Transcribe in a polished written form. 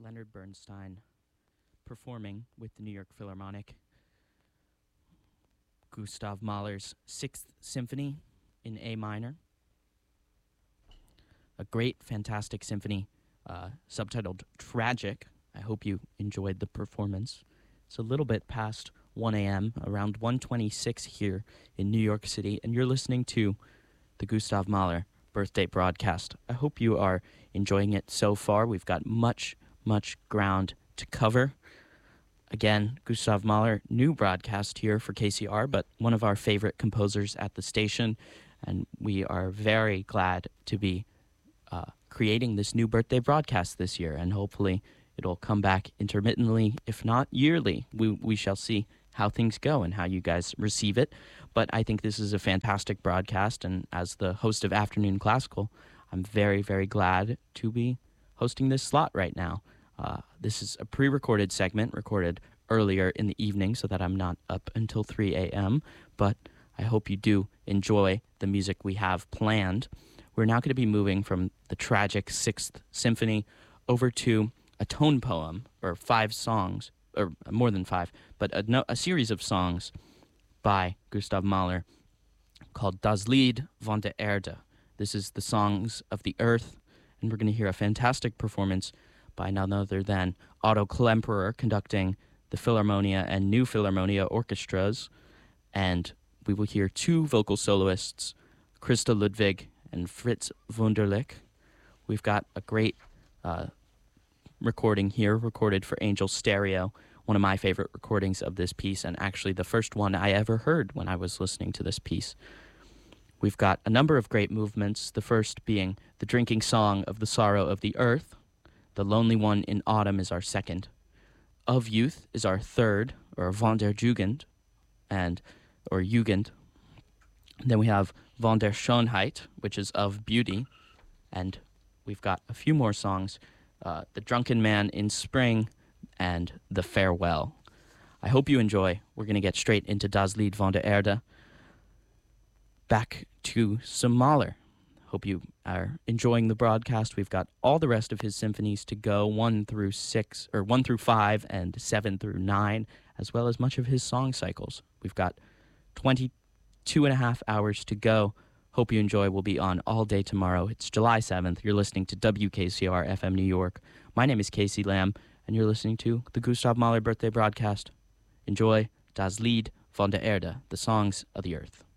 Leonard Bernstein performing with the New York Philharmonic Gustav Mahler's Sixth Symphony in A minor. A great, fantastic symphony, subtitled Tragic. I hope you enjoyed the performance. It's a little bit past 1 a.m., around 1:26 here in New York City, and you're listening to the Gustav Mahler birthday broadcast. I hope you are enjoying it so far. We've got much ground to cover. Again, Gustav Mahler, new broadcast here for KCR, but one of our favorite composers at the station, and we are very glad to be creating this new birthday broadcast this year, and hopefully it'll come back intermittently, if not yearly. We shall see how things go and how you guys receive it, but I think this is a fantastic broadcast, and as the host of Afternoon Classical, I'm very glad to be hosting this slot right now. This is a pre-recorded segment, recorded earlier in the evening so that I'm not up until 3 a.m., but I hope you do enjoy the music we have planned. We're now going to be moving from the tragic Sixth Symphony over to a tone poem, or 5 songs, or more than 5, but a series of songs by Gustav Mahler called Das Lied von der Erde. This is the Songs of the Earth, and we're going to hear a fantastic performance by none other than Otto Klemperer conducting the Philharmonia and New Philharmonia orchestras, and we will hear 2 vocal soloists, Christa Ludwig and Fritz Wunderlich. We've got a great recording here, recorded for Angel Stereo, one of my favorite recordings of this piece, and actually the first one I ever heard when I was listening to this piece. We've got a number of great movements, the first being the Drinking Song of the Sorrow of the Earth. The Lonely One in Autumn is our second. Of Youth is our third, or Von der Jugend, or Jugend. Then we have Von der Schönheit, which is of beauty, and we've got a few more songs, The Drunken Man in Spring, and The Farewell. I hope you enjoy. We're going to get straight into Das Lied von der Erde. Back to some Mahler. Hope you are enjoying the broadcast. We've got all the rest of his symphonies to go, 1 through 5 and 7 through 9, as well as much of his song cycles. We've got 22 and a half hours to go. Hope you enjoy. We'll be on all day tomorrow. It's July 7th. You're listening to WKCR FM New York. My name is Casey Lamb, and you're listening to the Gustav Mahler birthday broadcast. Enjoy Das Lied von der Erde, the Songs of the Earth.